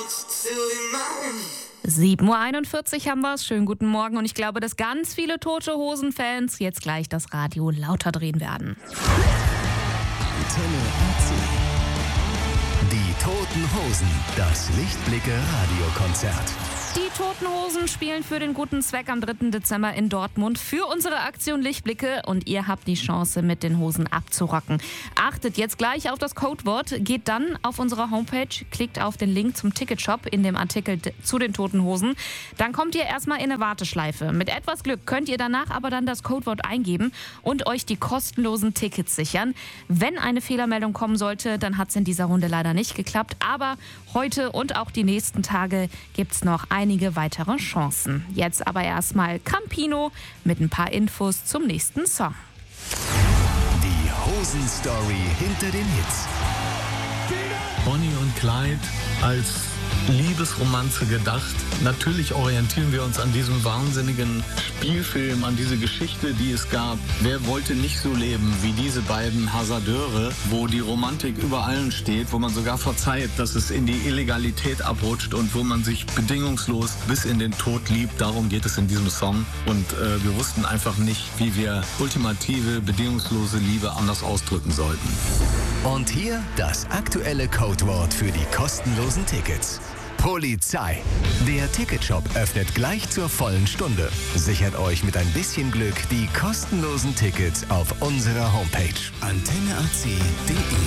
7:41 Uhr haben wir es. Schönen guten Morgen. Und ich glaube, dass ganz viele Tote Hosen-Fans jetzt gleich das Radio lauter drehen werden. Antenne AC. Die Toten Hosen. Das Lichtblicke-Radiokonzert. Die Toten Hosen spielen für den guten Zweck am 3. Dezember in Dortmund für unsere Aktion Lichtblicke und ihr habt die Chance, mit den Hosen abzurocken. Achtet jetzt gleich auf das Codewort, geht dann auf unsere Homepage, klickt auf den Link zum Ticketshop in dem Artikel zu den Toten Hosen. Dann kommt ihr erstmal in eine Warteschleife. Mit etwas Glück könnt ihr danach aber dann das Codewort eingeben und euch die kostenlosen Tickets sichern. Wenn eine Fehlermeldung kommen sollte, dann hat es in dieser Runde leider nicht geklappt. Aber heute und auch die nächsten Tage gibt es noch einige weitere Chancen. Jetzt aber erstmal Campino mit ein paar Infos zum nächsten Song. Die Hosen-Story hinter den Hits. Bonnie und Clyde als Liebesromanze gedacht. Natürlich orientieren wir uns an diesem wahnsinnigen Spielfilm, an diese Geschichte, die es gab. Wer wollte nicht so leben wie diese beiden Hasardeure, wo die Romantik über allen steht, wo man sogar verzeiht, dass es in die Illegalität abrutscht und wo man sich bedingungslos bis in den Tod liebt. Darum geht es in diesem Song. Und wir wussten einfach nicht, wie wir ultimative, bedingungslose Liebe anders ausdrücken sollten. Und hier das aktuelle Codewort für die kostenlosen Tickets. Polizei. Der Ticketshop öffnet gleich zur vollen Stunde. Sichert euch mit ein bisschen Glück die kostenlosen Tickets auf unserer Homepage. AntenneAC.de